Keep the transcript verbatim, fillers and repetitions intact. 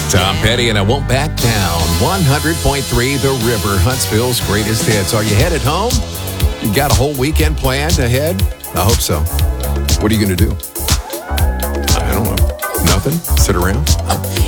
Tom Petty and I Won't Back Down. one hundred point three The River, Huntsville's greatest hits. Are you headed home? You got a whole weekend planned ahead? I hope so. What are you going to do? I don't know. Nothing? Sit around?